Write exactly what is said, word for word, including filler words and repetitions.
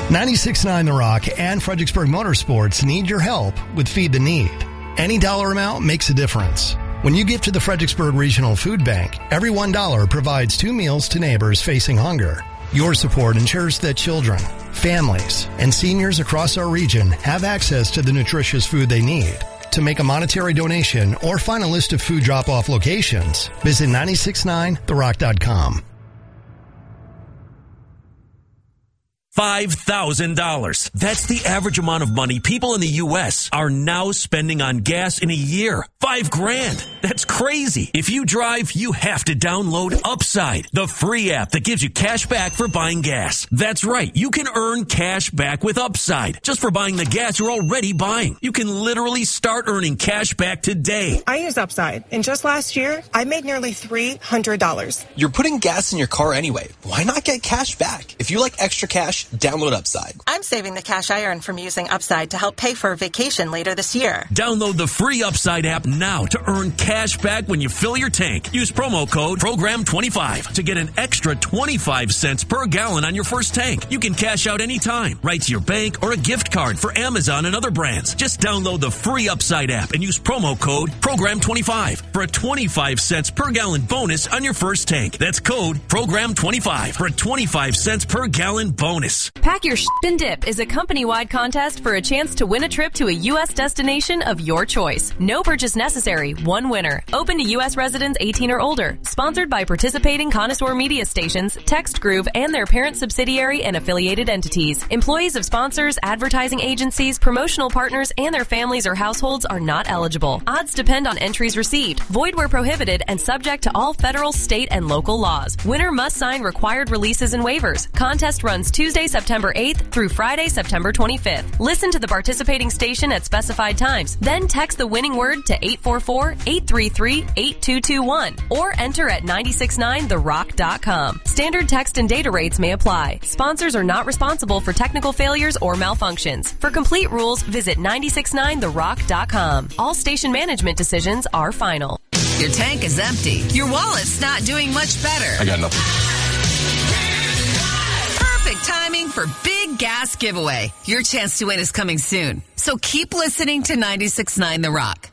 ninety-six point nine The Rock and Fredericksburg Motorsports need your help with Feed the Need. Any dollar amount makes a difference. When you give to the Fredericksburg Regional Food Bank, every one dollar provides two meals to neighbors facing hunger. Your support ensures that children, families, and seniors across our region have access to the nutritious food they need. To make a monetary donation or find a list of food drop-off locations, visit nine six nine the rock dot com. five thousand dollars. That's the average amount of money people in the U S are now spending on gas in a year. Five grand. That's crazy. If you drive, you have to download Upside, the free app that gives you cash back for buying gas. That's right. You can earn cash back with Upside just for buying the gas you're already buying. You can literally start earning cash back today. I use Upside, and just last year, I made nearly three hundred dollars. You're putting gas in your car anyway. Why not get cash back? If you like extra cash, download Upside. I'm saving the cash I earn from using Upside to help pay for a vacation later this year. Download the free Upside app now to earn cash back when you fill your tank. Use promo code program twenty-five to get an extra twenty-five cents per gallon on your first tank. You can cash out anytime, right to your bank or a gift card for Amazon and other brands. Just download the free Upside app and use promo code program twenty-five for a twenty-five cents per gallon bonus on your first tank. That's code program twenty-five for a twenty-five cents per gallon bonus. Pack Your Sh** and Dip is a company-wide contest for a chance to win a trip to a U S destination of your choice. No purchase necessary, one winner. Open to U S residents eighteen or older. Sponsored by participating connoisseur media stations, Text Groove, and their parent subsidiary and affiliated entities. Employees of sponsors, advertising agencies, promotional partners, and their families or households are not eligible. Odds depend on entries received. Void where prohibited and subject to all federal, state, and local laws. Winner must sign required releases and waivers. Contest runs Tuesday, September eighth through Friday, September twenty-fifth. Listen to the participating station at specified times. Then text the winning word to eight four four, eight three three, eight two two one or enter at nine six nine the rock dot com. Standard text and data rates may apply. Sponsors are not responsible for technical failures or malfunctions. For complete rules, visit nine six nine the rock dot com. All station management decisions are final. Your tank is empty. Your wallet's not doing much better. I got nothing. Perfect timing for Big Gas Giveaway. Your chance to win is coming soon. So keep listening to ninety-six point nine The Rock.